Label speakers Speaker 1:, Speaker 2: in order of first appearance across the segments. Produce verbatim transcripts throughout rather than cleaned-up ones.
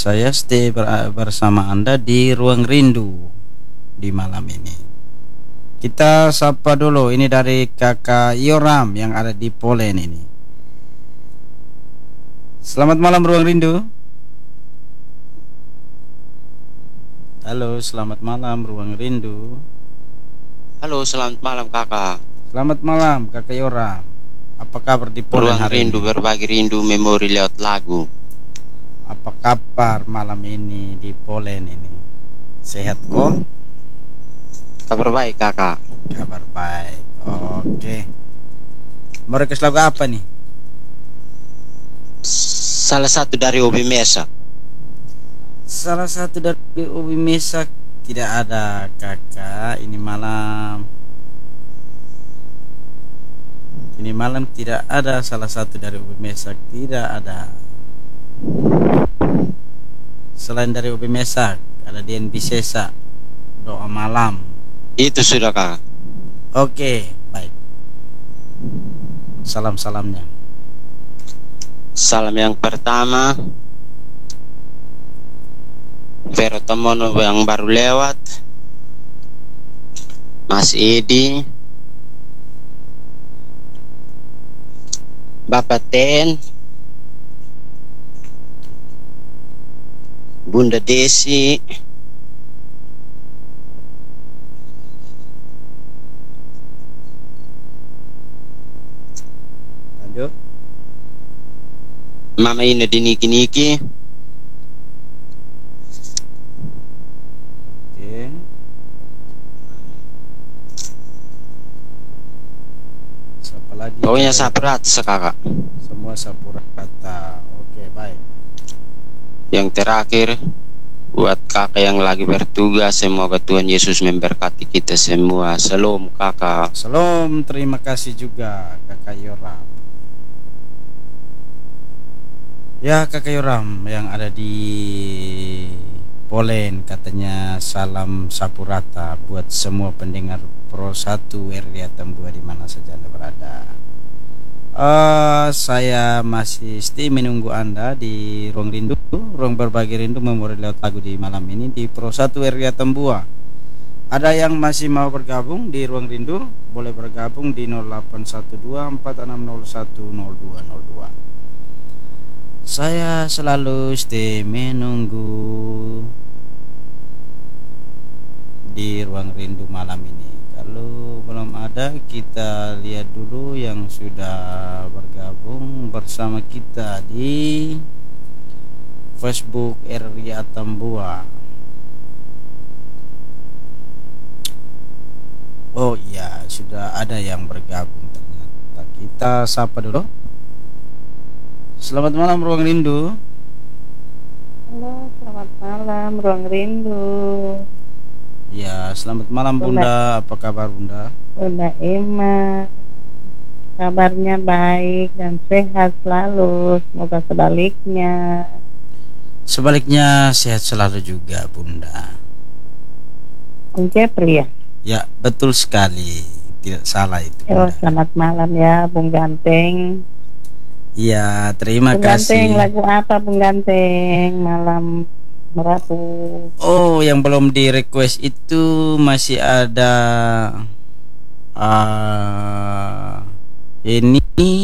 Speaker 1: Saya stay ber- bersama Anda di Ruang Rindu di malam ini. Kita sapa dulu, ini dari Kakak Yoram yang ada di Polen ini. Selamat malam Ruang Rindu. Halo, selamat malam Ruang Rindu.
Speaker 2: Halo, selamat malam kakak.
Speaker 1: Selamat malam Kakak Yoram. Apa kabar di Polen
Speaker 2: Ruang
Speaker 1: hari
Speaker 2: rindu
Speaker 1: ini?
Speaker 2: berbagi rindu memori lewat lagu.
Speaker 1: Apa kabar malam ini di Polen ini? Sehat kok?
Speaker 2: Kabar baik kakak.
Speaker 1: Kabar baik. Oke. Mau request lagu apa nih?
Speaker 2: Salah satu dari Obi Mesa.
Speaker 1: Salah satu dari Ubi Mesa tidak ada kakak. Ini malam. Ini malam tidak ada salah satu dari Ubi Mesa, tidak ada. Selain dari Ubi Mesa, ada Dian Bisesa, doa malam.
Speaker 2: Itu sudah kakak.
Speaker 1: Oke, baik. Salam-salamnya.
Speaker 2: Salam yang pertama Vero Tomono yang baru lewat, Mas Edi, Bapak Ten, Bunda Desi,
Speaker 1: Lanjut.
Speaker 2: Mama Ina di Niki Niki,
Speaker 1: Oke. Siapa lagi?
Speaker 2: pokoknya saparat kakak.
Speaker 1: Semua sapura kata. Oke, baik.
Speaker 2: Yang terakhir buat kakak yang lagi bertugas, semoga Tuhan Yesus memberkati kita semua. Salam kakak.
Speaker 1: Salam, terima kasih juga Kakak Yoram. Ya Kakak Yoram yang ada di Polen, katanya salam sapurata buat semua pendengar Pro satu R D A Tambua di mana saja Anda berada. Uh, saya masih stay menunggu Anda di Ruang Rindu, Ruang Berbagi Rindu memori lewat lagu di malam ini di Pro satu R D A Tambua. Ada yang masih mau bergabung di Ruang Rindu, boleh bergabung di nol delapan satu dua empat enam nol satu nol dua nol dua. Saya selalu stay menunggu di Ruang Rindu malam ini. Kalau belum ada, kita lihat dulu yang sudah bergabung bersama kita di Facebook R D A Tambua. Oh iya, sudah ada yang bergabung ternyata. Kita sapa dulu. Selamat malam Ruang Rindu.
Speaker 3: Halo, selamat malam Ruang Rindu.
Speaker 1: Ya, selamat malam Bunda. Apa kabar Bunda?
Speaker 3: Bunda Emma, kabarnya baik dan sehat selalu. Semoga sebaliknya.
Speaker 1: Sebaliknya sehat selalu juga Bunda.
Speaker 3: Bung Jepri ya?
Speaker 1: Ya, betul sekali. Tidak salah itu
Speaker 3: Oh,
Speaker 1: Bunda.
Speaker 3: selamat malam ya Bung Ganteng.
Speaker 1: Ya, terima
Speaker 3: Bung Ganteng,
Speaker 1: kasih.
Speaker 3: lagu apa Bung Ganteng? Malam Merapu.
Speaker 1: Oh, yang belum di request itu masih ada uh, ini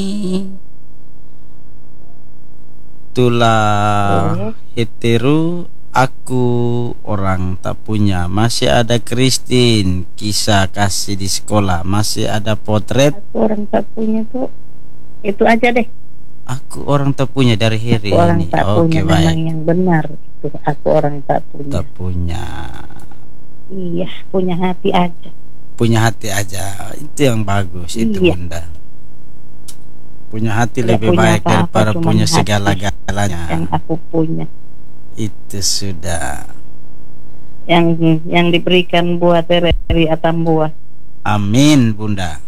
Speaker 1: tulah
Speaker 3: Terus?
Speaker 1: hetero, aku orang tak punya. Masih ada Christine, kisah kasih di sekolah. Masih ada potret,
Speaker 3: Aku orang tak punya tuh. Itu aja deh.
Speaker 1: aku orang tak punya dari Heri
Speaker 3: Aku orang
Speaker 1: ini.
Speaker 3: tak
Speaker 1: Oke,
Speaker 3: punya memang
Speaker 1: baik.
Speaker 3: yang benar. Itu aku orang tak punya.
Speaker 1: Tak punya.
Speaker 3: Iya, punya hati aja.
Speaker 1: Punya hati aja, itu yang bagus. Itu
Speaker 3: Iya.
Speaker 1: Bunda. Punya hati
Speaker 3: Tidak
Speaker 1: lebih
Speaker 3: punya
Speaker 1: baik
Speaker 3: apa-apa,
Speaker 1: daripada
Speaker 3: cuman
Speaker 1: punya
Speaker 3: hati
Speaker 1: segala-galanya.
Speaker 3: yang aku punya,
Speaker 1: Itu sudah.
Speaker 3: yang yang diberikan buat dari Atambua.
Speaker 1: Amin Bunda.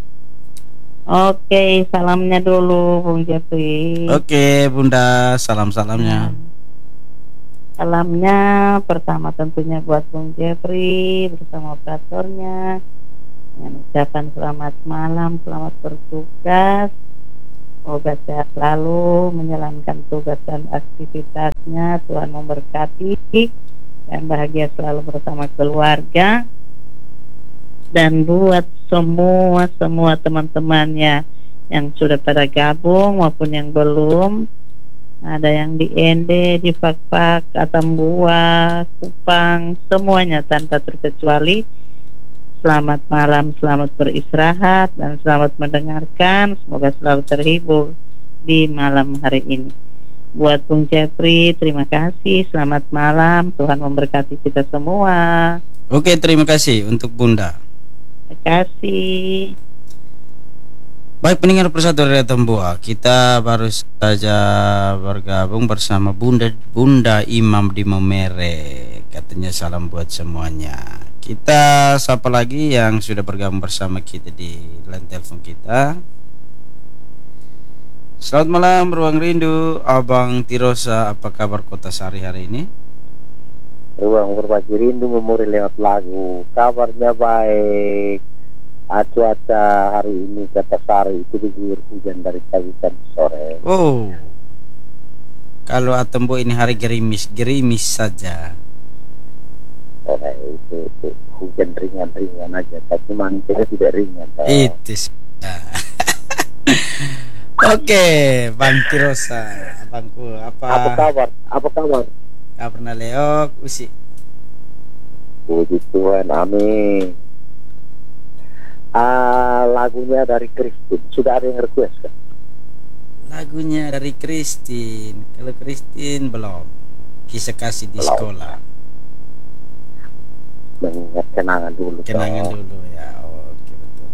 Speaker 3: Oke, salamnya dulu Bung Jeffrey.
Speaker 1: Oke Bunda, salam-salamnya.
Speaker 3: Salamnya pertama tentunya buat Bung Jeffrey bersama operatornya, dengan ucapan selamat malam, selamat bertugas. Semoga sehat selalu menjalankan tugas dan aktivitasnya. Tuhan memberkati dan bahagia selalu bersama keluarga. Dan buat semua semua teman-temannya yang sudah pada gabung maupun yang belum, ada yang di N D, di Fakfak, Atambua, Kupang, semuanya tanpa terkecuali. Selamat malam, selamat beristirahat, dan selamat mendengarkan. Semoga selalu terhibur di malam hari ini. Buat Bung Jeffrey, terima kasih. Selamat malam, Tuhan memberkati kita semua.
Speaker 1: Oke, terima kasih untuk Bunda.
Speaker 3: Terima kasih.
Speaker 1: Baik pendengar Persatu R R I Atambua, kita baru saja bergabung bersama Bunda Bunda Imam di Momere. Katanya salam buat semuanya. Kita sapa lagi yang sudah bergabung bersama kita di line telepon kita. Selamat malam Ruang Rindu, Abang Tirosa, apa kabar Kota Sari hari ini?
Speaker 4: Ruang Berbagi Rindu memori lewat lagu, kabarnya baik. Ah, cuaca hari ini kata Sari itu diguyur hujan dari pagi sampai sore.
Speaker 1: Oh, kalau Atambua ini hari gerimis, gerimis saja.
Speaker 4: Oh, nah, itu, itu hujan ringan-ringan aja, tapi manisnya tidak ringan. Toh.
Speaker 1: Itu sudah. Oke, Bang Tirosa, abangku, apa?
Speaker 4: Apa kabar? Apa kabar?
Speaker 1: Kabar Leok, usi.
Speaker 4: Puji Tuhan, amin. Ah, lagunya dari Christine, sudah ada yang request kan?
Speaker 1: Lagunya dari Christine. Kalau Christine belum. Kisah kasih di
Speaker 4: Belum.
Speaker 1: sekolah.
Speaker 4: Mengingat kenangan dulu.
Speaker 1: Kenangan
Speaker 4: toh.
Speaker 1: dulu ya. Oh, oke betul.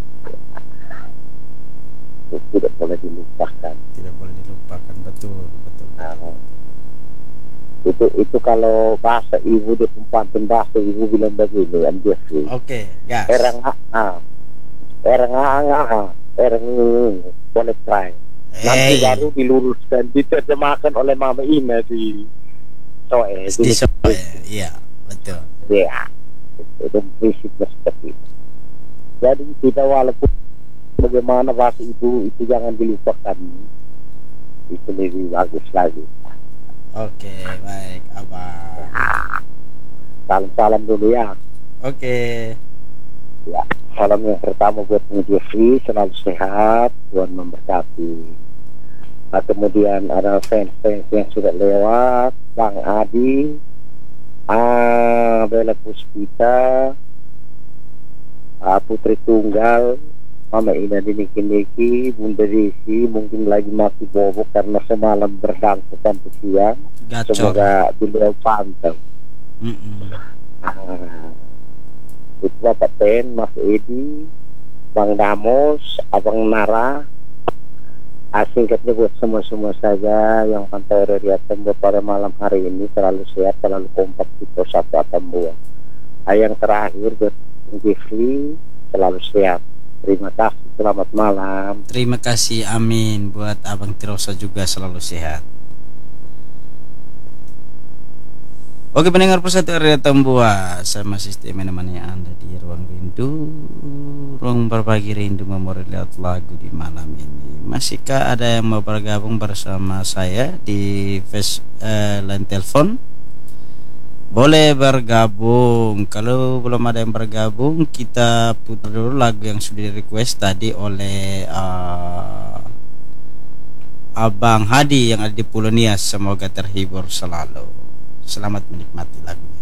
Speaker 4: Itu tidak boleh dilupakan.
Speaker 1: Tidak boleh dilupakan, betul, betul.
Speaker 4: Nah, itu itu kalau bahasa ibu di pantun bahasa ibu bilang begini kan Jeffrey.
Speaker 1: Oke, gas.
Speaker 4: Erang ah, erang ah, erang boleh try. Nanti
Speaker 1: Eh,
Speaker 4: baru diluruskan, diterjemahkan oleh Mama Ina di Soe.
Speaker 1: di sekolah. Iya, betul.
Speaker 4: Ya, itu prinsipnya seperti itu. Jadi kita walaupun bagaimana bahasa ibu itu jangan dilupakan. Itu lebih bagus lagi.
Speaker 1: Oke, baik, Abang.
Speaker 4: Salam-salam dulu ya.
Speaker 1: Oke.
Speaker 4: Ya, salam yang pertama buat Bung Jeffrey, selalu sehat, Tuhan memberkati. Nah, kemudian ada fans-fans yang sudah lewat, Bang Adi, ah, Bella Puspita, ah, Putri Tunggal, Mama Ina Diniki-Niki, Bunda Desi, mungkin lagi mati bobok karena semalam berdangkut sampai siang.
Speaker 1: Gacor.
Speaker 4: Semoga beliau pantau.
Speaker 1: Mm-mm.
Speaker 4: Ah, itu Bapak Ten, Mas Edi, Bang Damos, Abang Nara. Ah, singkatnya buat semua-semua saja yang pantau R R I Atambua pada malam hari ini selalu sehat, selalu kompak di Persatu Atambua. Ah, yang terakhir buat Jeffrey selalu sehat. Terima kasih, selamat malam.
Speaker 1: Terima kasih, amin. Buat Abang Tirosa juga selalu sehat. Oke pendengar Persatu R R I Atambua, saya masih setia menemani Anda di Ruang Rindu, Ruang Berbagi Rindu memori lewat lagu di malam ini. Masihkah ada yang mau bergabung bersama saya di face eh, line telepon? Boleh bergabung. Kalau belum ada yang bergabung, kita putar dulu lagu yang sudah di request tadi oleh uh, Abang Hadi yang ada di Pulau Nias. Semoga terhibur selalu. Selamat menikmati lagunya.